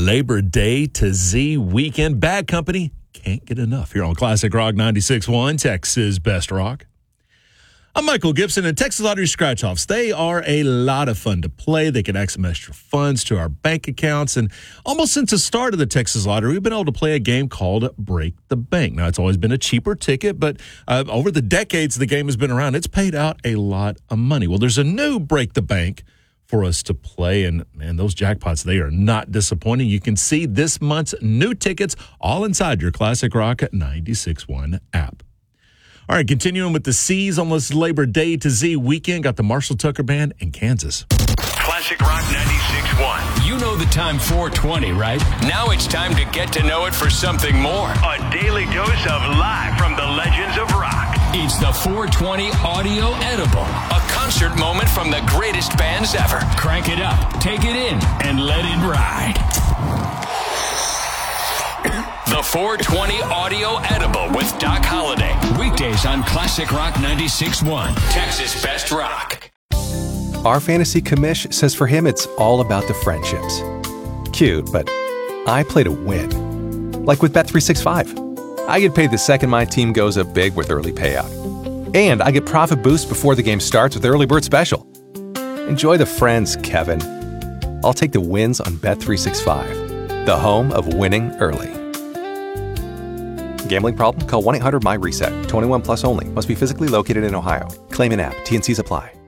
Labor Day to Z weekend. Bad Company can't get enough here on Classic Rock 96.1, Texas Best Rock. I'm Michael Gibson, and Texas Lottery Scratch-Offs, they are a lot of fun to play. They can add some extra funds to our bank accounts, and almost since the start of the Texas Lottery, we've been able to play a game called Break the Bank. Now, it's always been a cheaper ticket, but over the decades the game has been around, it's paid out a lot of money. Well, there's a new Break the Bank for us to play, and man, those jackpots, they are not disappointing. You can see this month's new tickets all inside your Classic Rock 96.1 app. All right, continuing with the C's on this Labor Day to Z weekend, got the Marshall Tucker Band in Kansas. Classic Rock 96.1. You know the time 420, right? Now it's time to get to know it for something more. A daily dose of live from the legends of rock. It's the 420 Audio Edible, a concert moment from the greatest bands ever. Crank it up, take it in, and let it ride. The 420 Audio Edible with Doc Holliday. Weekdays on Classic Rock 96.1, Texas Best Rock. Our fantasy commish says for him it's all about the friendships. Cute, but I play to win. Like with Bet365. I get paid the second my team goes up big with early payout. And I get profit boost before the game starts with Early Bird Special. Enjoy the friends, Kevin. I'll take the wins on Bet365, the home of winning early. Gambling problem? Call 1-800-MY-RESET. 21 plus only. Must be physically located in Ohio. Claim in app. T&Cs apply.